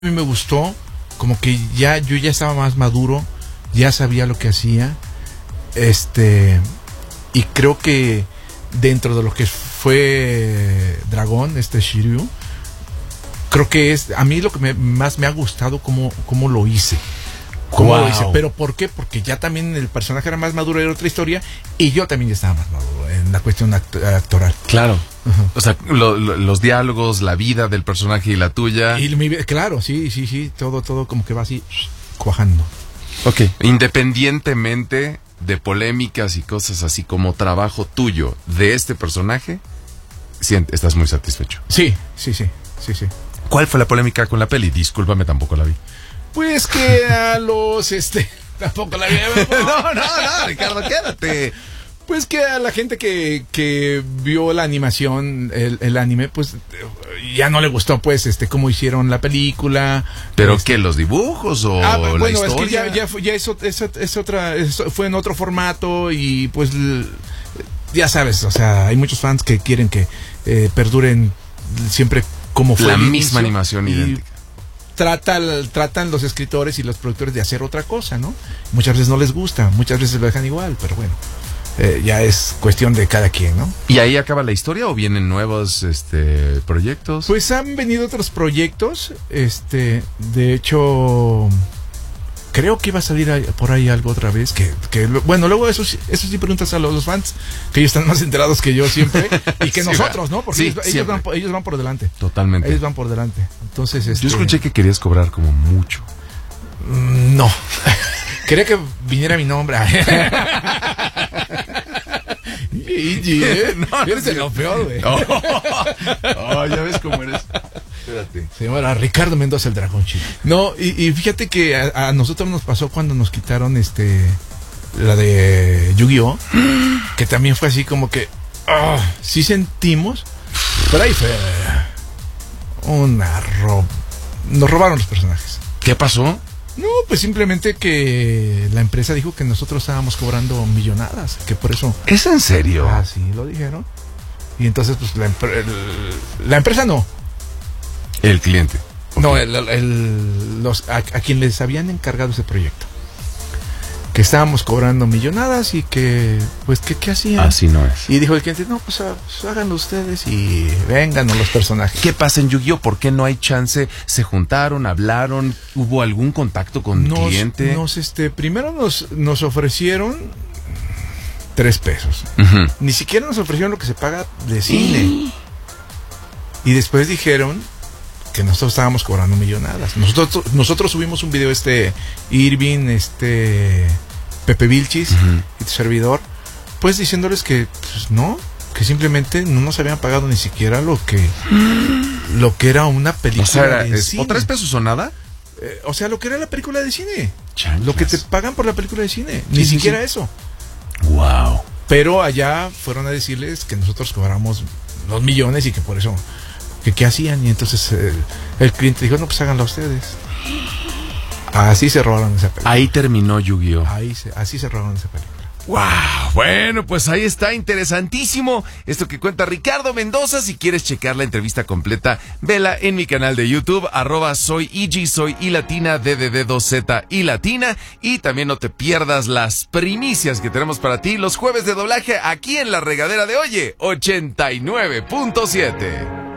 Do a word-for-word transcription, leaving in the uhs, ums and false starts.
A mí me gustó, como que ya yo ya estaba más maduro, ya sabía lo que hacía, este, y creo que dentro de lo que fue Dragón, este Shiryu, creo que es, a mí lo que me, más me ha gustado cómo, cómo lo hice. ¿Cómo wow. lo hice? ¿Pero por qué? Porque ya también el personaje era más maduro, era otra historia, y yo también ya estaba más maduro en la cuestión act actoral. Claro. Uh-huh. O sea, lo, lo, los diálogos, la vida del personaje y la tuya. Y mi, claro, sí, sí, sí, todo, todo como que va así, cuajando. Ok. Independientemente de polémicas y cosas así, como trabajo tuyo de este personaje, sientes, estás muy satisfecho. Sí, sí, sí, sí, sí. ¿Cuál fue la polémica con la peli? Discúlpame, tampoco la vi. Pues que a los, este, tampoco la vi. no, no, no, Ricardo, quédate. Pues que a la gente que, que vio la animación, el, el anime, pues ya no le gustó, pues, este, cómo hicieron la película. ¿Pero este, qué, los dibujos o ah, bueno, la historia? Es que ya, ya, fue, ya es, es, es otra, es, fue en otro formato y pues ya sabes, o sea, hay muchos fans que quieren que eh, perduren siempre como fue la el misma inicio, animación y idéntica. Trata, tratan los escritores y los productores de hacer otra cosa, ¿no? Muchas veces no les gusta, muchas veces lo dejan igual, pero bueno. Eh, ya es cuestión de cada quien, ¿no? ¿Y ahí acaba la historia o vienen nuevos este, proyectos? Pues han venido otros proyectos, este, de hecho, creo que iba a salir ahí, por ahí algo otra vez, que, que bueno, luego eso, eso sí preguntas a los, los fans, que ellos están más enterados que yo siempre, y que sí, nosotros, ¿no? Porque sí, ellos, ellos, van, ellos van por delante. Totalmente. Ellos van por delante. Entonces, este, yo escuché que querías cobrar como mucho. No. Quería que viniera mi nombre. Y, ¿eh? No, eres el lo peor, güey. Oh, oh, ya ves cómo eres. Espérate. Se llama Ricardo Mendoza, el dragón chino. No, y, y fíjate que a, a nosotros nos pasó cuando nos quitaron este la de Yu-Gi-Oh, que también fue así como que oh, sí sentimos, pero ahí fue una rob... nos robaron los personajes. ¿Qué pasó? No, pues simplemente que la empresa dijo que nosotros estábamos cobrando millonadas, que por eso... ¿Es en serio? Ah, sí, lo dijeron. Y entonces, pues, la, el, la empresa no. El cliente. Okay. No, el, el, los, a, a quien les habían encargado ese proyecto. Que estábamos cobrando millonadas y que, pues, ¿qué, qué hacían? Así no es. Y dijo el cliente, no, pues, ah, pues háganlo ustedes y vengan los personajes. ¿Qué pasa en Yu-Gi-Oh? ¿Por qué no hay chance? ¿Se juntaron, hablaron? ¿Hubo algún contacto con nos, el cliente? Nos, este, primero nos, nos ofrecieron tres pesos. Uh-huh. Ni siquiera nos ofrecieron lo que se paga de cine. Y después dijeron que nosotros estábamos cobrando millonadas. Nosotros nosotros subimos un video, este Irving, este Pepe Vilchis, uh-huh, y tu servidor, pues diciéndoles que pues no, que simplemente no nos habían pagado ni siquiera lo que lo que era una película, o sea, de es, cine. ¿O tres pesos o nada? Eh, o sea, lo que era la película de cine. Chanclas. Lo que te pagan por la película de cine. Sí, ni sí, siquiera sí. eso. Wow. Pero allá fueron a decirles que nosotros cobramos dos millones y que por eso que qué hacían, y entonces eh, el cliente dijo, no, pues háganlo ustedes. Así se robaron esa película. Ahí terminó Yu-Gi-Oh. Ahí se, así se robaron esa película. Wow, bueno, pues ahí está, interesantísimo esto que cuenta Ricardo Mendoza. Si quieres checar la entrevista completa, vela en mi canal de YouTube, arroba soy Ig, soy I latina, D D D dos Z I latina. Y también no te pierdas las primicias que tenemos para ti los jueves de doblaje aquí en La Regadera de Oye, ochenta y nueve punto siete.